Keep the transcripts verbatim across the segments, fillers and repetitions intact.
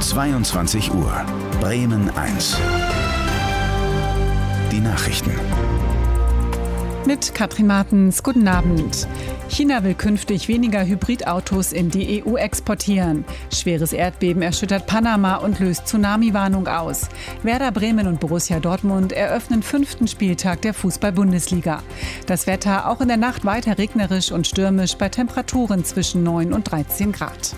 zweiundzwanzig Uhr. Bremen eins. Die Nachrichten. Mit Katrin Martens, guten Abend. China will künftig weniger Hybridautos in die E U exportieren. Schweres Erdbeben erschüttert Panama und löst Tsunami-Warnung aus. Werder Bremen und Borussia Dortmund eröffnen fünften Spieltag der Fußball-Bundesliga. Das Wetter auch in der Nacht weiter regnerisch und stürmisch bei Temperaturen zwischen neun und dreizehn Grad.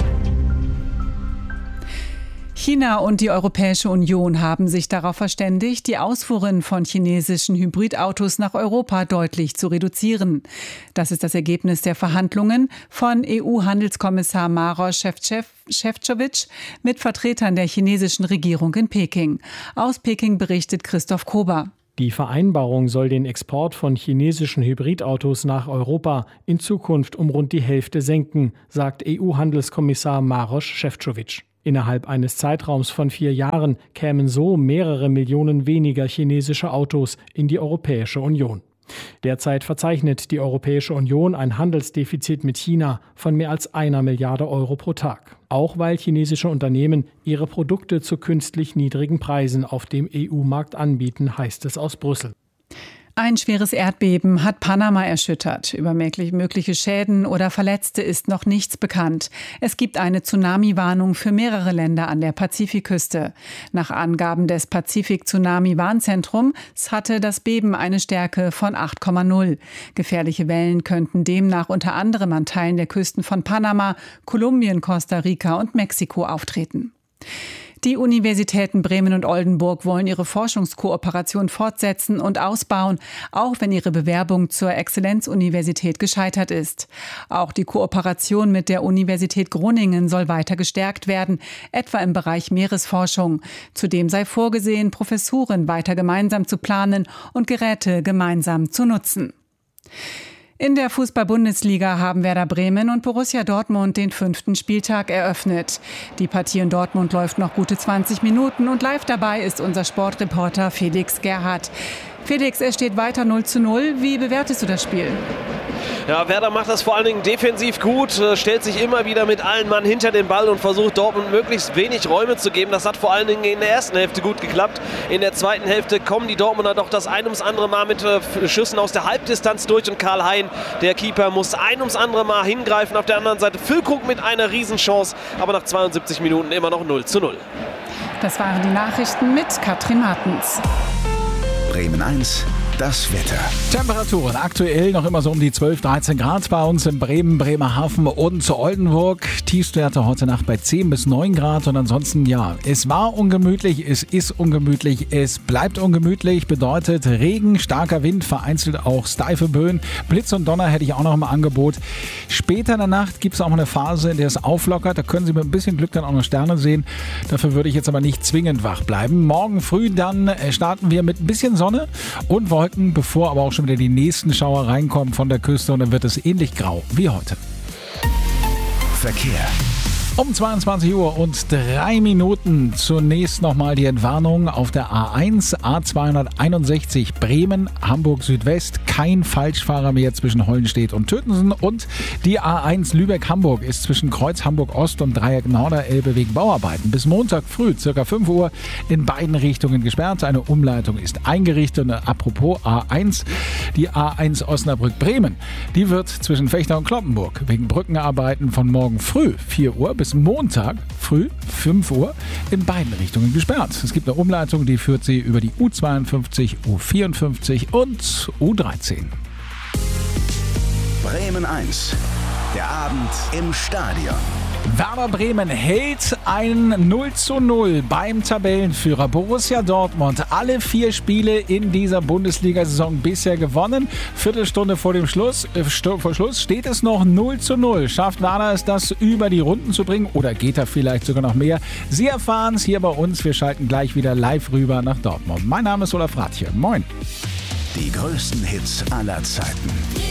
China und die Europäische Union haben sich darauf verständigt, die Ausfuhren von chinesischen Hybridautos nach Europa deutlich zu reduzieren. Das ist das Ergebnis der Verhandlungen von E U-Handelskommissar Maroš Šefčovič mit Vertretern der chinesischen Regierung in Peking. Aus Peking berichtet Christoph Kober. Die Vereinbarung soll den Export von chinesischen Hybridautos nach Europa in Zukunft um rund die Hälfte senken, sagt E U-Handelskommissar Maroš Šefčovič. Innerhalb eines Zeitraums von vier Jahren kämen so mehrere Millionen weniger chinesische Autos in die Europäische Union. Derzeit verzeichnet die Europäische Union ein Handelsdefizit mit China von mehr als einer Milliarde Euro pro Tag. Auch weil chinesische Unternehmen ihre Produkte zu künstlich niedrigen Preisen auf dem E U-Markt anbieten, heißt es aus Brüssel. Ein schweres Erdbeben hat Panama erschüttert. Über mögliche Schäden oder Verletzte ist noch nichts bekannt. Es gibt eine Tsunami-Warnung für mehrere Länder an der Pazifikküste. Nach Angaben des Pazifik-Tsunami-Warnzentrums hatte das Beben eine Stärke von acht Komma null. Gefährliche Wellen könnten demnach unter anderem an Teilen der Küsten von Panama, Kolumbien, Costa Rica und Mexiko auftreten. Die Universitäten Bremen und Oldenburg wollen ihre Forschungskooperation fortsetzen und ausbauen, auch wenn ihre Bewerbung zur Exzellenzuniversität gescheitert ist. Auch die Kooperation mit der Universität Groningen soll weiter gestärkt werden, etwa im Bereich Meeresforschung. Zudem sei vorgesehen, Professuren weiter gemeinsam zu planen und Geräte gemeinsam zu nutzen. In der Fußball-Bundesliga haben Werder Bremen und Borussia Dortmund den fünften Spieltag eröffnet. Die Partie in Dortmund läuft noch gute zwanzig Minuten und live dabei ist unser Sportreporter Felix Gerhardt. Felix, es steht weiter null zu null. Wie bewertest du das Spiel? Ja, Werder macht das vor allen Dingen defensiv gut, stellt sich immer wieder mit allen Mann hinter den Ball und versucht Dortmund möglichst wenig Räume zu geben. Das hat vor allen Dingen in der ersten Hälfte gut geklappt. In der zweiten Hälfte kommen die Dortmunder doch das ein ums andere Mal mit Schüssen aus der Halbdistanz durch und Karl Hein, der Keeper, muss ein ums andere Mal hingreifen. Auf der anderen Seite Füllkrug mit einer Riesenchance, aber nach zweiundsiebzig Minuten immer noch null zu null. Das waren die Nachrichten mit Katrin Martens. Bremen eins. Das Wetter. Temperaturen aktuell noch immer so um die zwölf, dreizehn Grad bei uns in Bremen, Bremerhaven und Oldenburg. Tiefstwerte heute Nacht bei zehn bis neun Grad und ansonsten, ja, es war ungemütlich, es ist ungemütlich, es bleibt ungemütlich, bedeutet Regen, starker Wind, vereinzelt auch steife Böen, Blitz und Donner hätte ich auch noch im Angebot. Später in der Nacht gibt es auch eine Phase, in der es auflockert, da können Sie mit ein bisschen Glück dann auch noch Sterne sehen. Dafür würde ich jetzt aber nicht zwingend wach bleiben. Morgen früh dann starten wir mit ein bisschen Sonne und Wolken, bevor aber auch schon wieder die nächsten Schauer reinkommen von der Küste und dann wird es ähnlich grau wie heute. Verkehr. Um zweiundzwanzig Uhr und drei Minuten zunächst nochmal die Entwarnung auf der A eins, A zweihunderteinundsechzig Bremen, Hamburg Südwest. Kein Falschfahrer mehr zwischen Hollenstedt und Tötensen. Und die A eins Lübeck-Hamburg ist zwischen Kreuz Hamburg-Ost und Dreieck Norderelbe wegen Bauarbeiten bis Montag früh, circa fünf Uhr, in beiden Richtungen gesperrt. Eine Umleitung ist eingerichtet. Und apropos A eins, die A eins Osnabrück-Bremen, die wird zwischen Vechta und Cloppenburg wegen Brückenarbeiten von morgen früh vier Uhr bis Montag früh fünf Uhr in beiden Richtungen gesperrt. Es gibt eine Umleitung, die führt sie über die U zweiundfünfzig, U vierundfünfzig und U dreizehn. Bremen eins. Der Abend im Stadion. Werder Bremen hält ein null zu null beim Tabellenführer Borussia Dortmund. Alle vier Spiele in dieser Bundesliga-Saison bisher gewonnen. Viertelstunde vor dem Schluss, äh, vor Schluss steht es noch null zu null. Schafft Werder es, das über die Runden zu bringen oder geht da vielleicht sogar noch mehr? Sie erfahren es hier bei uns. Wir schalten gleich wieder live rüber nach Dortmund. Mein Name ist Olaf Rathje. Moin. Die größten Hits aller Zeiten.